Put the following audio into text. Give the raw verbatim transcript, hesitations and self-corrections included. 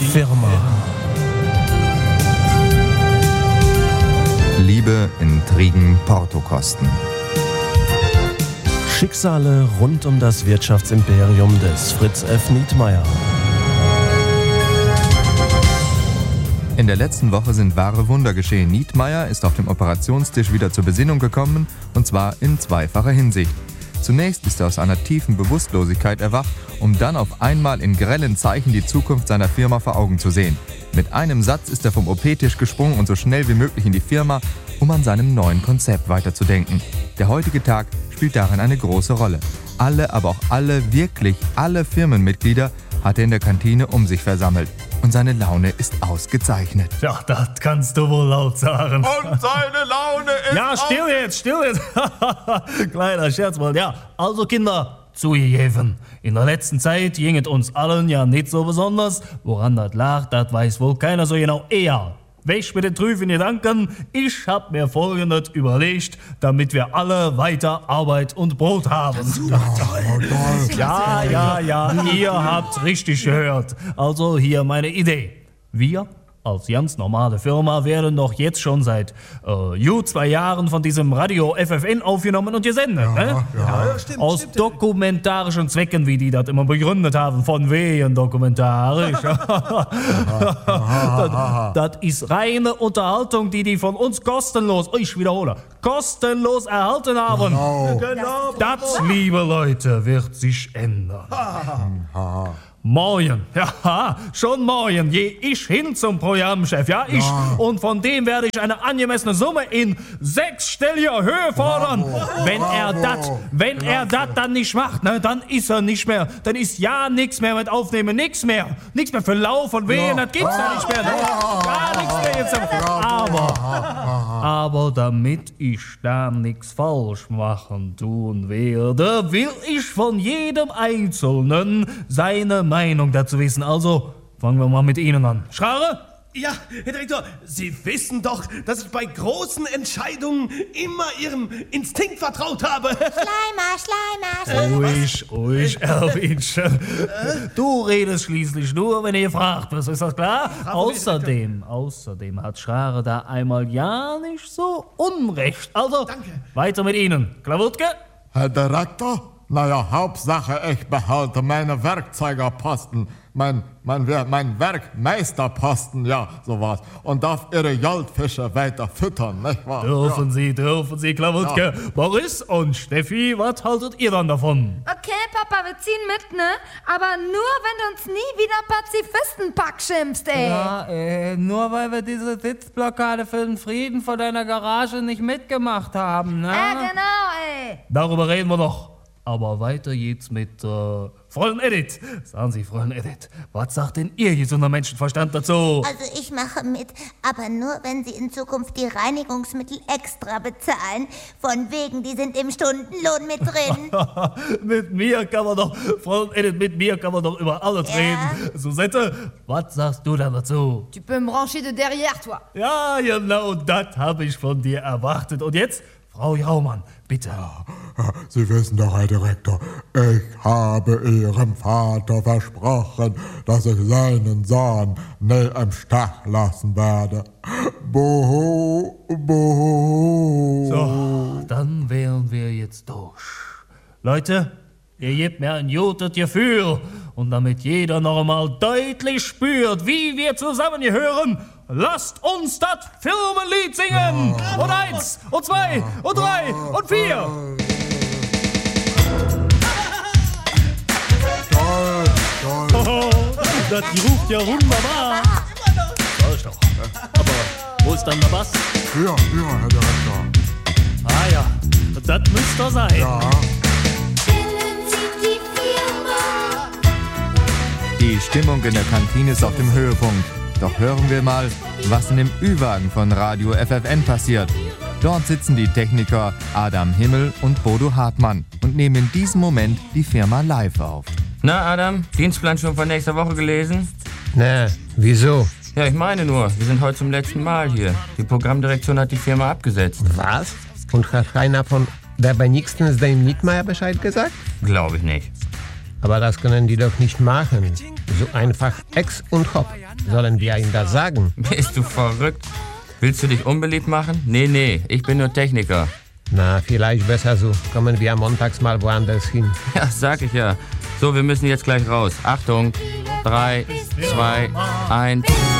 Firma. Liebe, Intrigen, Portokosten. Schicksale rund um das Wirtschaftsimperium des Fritz F. Nietmeyer. In der letzten Woche sind wahre Wunder geschehen. Nietmeyer ist auf dem Operationstisch wieder zur Besinnung gekommen, und zwar in zweifacher Hinsicht. Zunächst ist er aus einer tiefen Bewusstlosigkeit erwacht, um dann auf einmal in grellen Zeichen die Zukunft seiner Firma vor Augen zu sehen. Mit einem Satz ist er vom O P-Tisch gesprungen und so schnell wie möglich in die Firma, um an seinem neuen Konzept weiterzudenken. Der heutige Tag spielt darin eine große Rolle. Alle, aber auch alle, wirklich alle Firmenmitglieder hat er in der Kantine um sich versammelt. Und seine Laune ist ausgezeichnet. Ja, das kannst du wohl laut sagen. Und seine Laune ist Ja, still jetzt, still jetzt. Kleiner Scherz mal. Ja, also Kinder, zugegeben. In der letzten Zeit ging es uns allen ja nicht so besonders. Woran das lag, das weiß wohl keiner so genau. Eher. Weg mit den trüben Gedanken. Ich hab mir Folgendes überlegt, damit wir alle weiter Arbeit und Brot haben. Ja, ja, ja, ihr habt richtig gehört. Also hier meine Idee. Wir als ganz normale Firma werden doch jetzt schon seit äh, gut zwei Jahren von diesem Radio F F N aufgenommen und gesendet. Ja, ne? ja. Ja, stimmt, Aus stimmt. dokumentarischen Zwecken, wie die das immer begründet haben, von wegen dokumentarisch. das, das ist reine Unterhaltung, die die von uns kostenlos, ich wiederhole, kostenlos erhalten haben. Genau. Genau. Das, liebe Leute, wird sich ändern. Morgen, ja, schon morgen gehe ich hin zum Programmchef, ja, ich. Ja. Und von dem werde ich eine angemessene Summe in sechsstelliger Höhe fordern. Bravo. Wenn er das, wenn er das dann nicht macht, ne, dann ist er nicht mehr, dann ist ja nichts mehr mit Aufnehmen, nichts mehr. Nichts mehr für Lauf und Wehen, das gibt's ja nicht mehr. Ne? Gar nichts mehr jetzt. Aber, aber damit ich da nichts falsch machen tun werde, will ich von jedem Einzelnen seine Meinung dazu wissen. Also fangen wir mal mit Ihnen an. Schrare? Ja, Herr Direktor, Sie wissen doch, dass ich bei großen Entscheidungen immer Ihrem Instinkt vertraut habe. Schleimer, Schleimer, Schleimer. Ruhig, ruhig, Erwinchen. Du redest schließlich nur, wenn ihr fragt bist, ist das klar? Außerdem, außerdem hat Schrare da einmal ja nicht so unrecht. Also, Danke. weiter mit Ihnen. Klawutke? Herr Direktor? Naja, Hauptsache, ich behalte meine Werkzeugerposten, mein, mein, mein Werkmeisterposten, ja, sowas. Und darf Ihre Goldfische weiter füttern, nicht wahr? Dürfen ja. Sie, dürfen Sie, Klawutke. Ja. Boris und Steffi, was haltet ihr dann davon? Okay, Papa, wir ziehen mit, ne? Aber nur, wenn du uns nie wieder Pazifistenpack schimpfst, ey. Ja, äh, nur weil wir diese Sitzblockade für den Frieden vor deiner Garage nicht mitgemacht haben, ne? Ja, genau, ey. Darüber reden wir noch. Aber weiter geht's mit äh, Fräulein Edith. Sagen Sie, Fräulein Edith, was sagt denn Ihr gesunder Menschenverstand dazu? Also ich mache mit, aber nur, wenn Sie in Zukunft die Reinigungsmittel extra bezahlen. Von wegen, die sind im Stundenlohn mit drin. Mit mir kann man doch, Fräulein Edith, mit mir kann man doch über alles Ja. reden. Susette, was sagst du da dazu? Tu peux me brancher de derrière, toi. Ja, genau, das habe ich von dir erwartet. Und jetzt, Frau Jaumann, bitte. Sie wissen doch, Herr Direktor, ich habe Ihrem Vater versprochen, dass ich seinen Sohn nie im Stich lassen werde. Buhu, buhu. So, dann wären wir jetzt durch. Leute, ihr gebt mir ein gutes Gefühl. Und damit jeder noch einmal deutlich spürt, wie wir zusammengehören, lasst uns das Firmenlied singen. Und eins, und zwei, und drei, und vier. Oh, das ruft ja wunderbar. Sag ich doch. Aber wo ist dann der Bass? Hier, hier, Herr Direktor. Ah ja, das müsste er sein. Ja. Die Stimmung in der Kantine ist auf dem Höhepunkt. Doch hören wir mal, was in dem Ü-Wagen von Radio F F N passiert. Dort sitzen die Techniker Adam Himmel und Bodo Hartmann und nehmen in diesem Moment die Firma live auf. Na, Adam, Dienstplan schon von nächster Woche gelesen? Na, wieso? Ja, ich meine nur, wir sind heute zum letzten Mal hier. Die Programmdirektion hat die Firma abgesetzt. Was? Und hat keiner von der bei nächstens dem Nietmeyer Bescheid gesagt? Glaube ich nicht. Aber das können die doch nicht machen. So einfach ex und hopp. Sollen wir ihm das sagen? Bist du verrückt? Willst du dich unbeliebt machen? Nee, nee, ich bin nur Techniker. Na, vielleicht besser so. Kommen wir montags mal woanders hin. Ja, sag ich ja. So, wir müssen jetzt gleich raus. Achtung. Drei, zwei, eins.